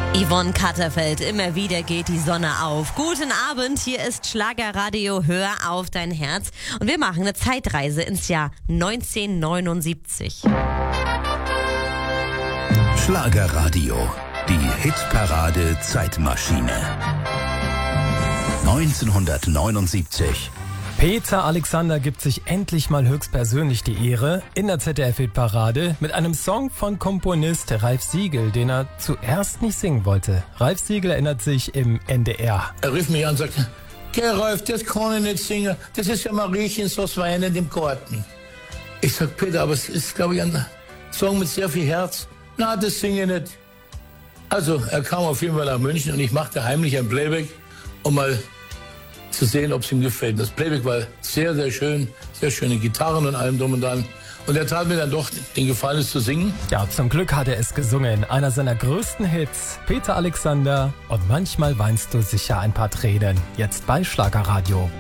Yvonne Katterfeld, immer wieder geht die Sonne auf. Guten Abend, hier ist Schlagerradio, hör auf dein Herz. Und wir machen eine Zeitreise ins Jahr 1979. Schlagerradio, die Hitparade Zeitmaschine. 1979. Peter Alexander gibt sich endlich mal höchstpersönlich die Ehre in der ZDF-Hitparade mit einem Song von Komponist Ralf Siegel, den er zuerst nicht singen wollte. Ralf Siegel erinnert sich im NDR. Er rief mich an und sagte, Geh Ralf, das kann ich nicht singen. Das ist ja Mariechen so weinend im Garten. Ich sag, Peter, aber es ist, glaube ich, ein Song mit sehr viel Herz. Na, das singe ich nicht. Also, er kam auf jeden Fall nach München und ich machte heimlich ein Playback, um mal zu sehen, ob es ihm gefällt. Das Playback war sehr, sehr schön, sehr schöne Gitarren und allem drum und dran. Und er tat mir dann doch den Gefallen, es zu singen. Ja, zum Glück hat er es gesungen. Einer seiner größten Hits, Peter Alexander. Und manchmal weinst du sicher ein paar Tränen. Jetzt bei Schlagerradio.